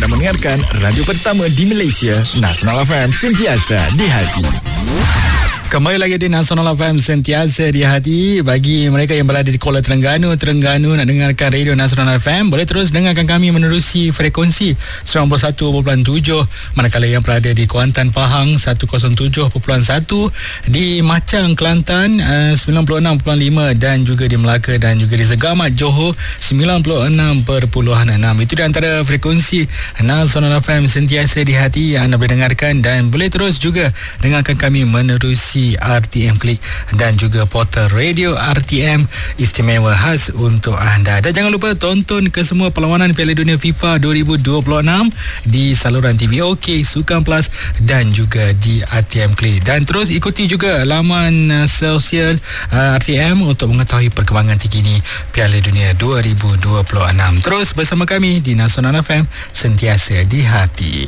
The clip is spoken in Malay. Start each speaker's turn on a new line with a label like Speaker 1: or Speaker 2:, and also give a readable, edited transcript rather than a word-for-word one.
Speaker 1: sedang mendengarkan radio pertama di Malaysia, Nasional FM, sentiasa di hati.
Speaker 2: Kembali lagi di Nasional FM, sentiasa di hati. Bagi mereka yang berada di Kuala Terengganu nak dengarkan radio Nasional FM, boleh terus dengarkan kami menerusi frekuensi 91.7. Manakala yang berada di Kuantan, Pahang 107.1, di Machang, Kelantan 96.5, dan juga di Melaka dan juga di Segamat, Johor 96.6. Itu di antara frekuensi Nasional FM, sentiasa di hati yang anda boleh dengarkan, dan boleh terus juga dengarkan kami menerusi RTM Klik dan juga portal radio RTM istimewa khas untuk anda. Dan jangan lupa tonton kesemua perlawanan Piala Dunia FIFA 2026 di saluran TV OK, Sukan Plus dan juga di RTM Klik. Dan terus ikuti juga laman sosial RTM untuk mengetahui perkembangan terkini Piala Dunia 2026. Terus bersama kami di Nasional FM, sentiasa di hati.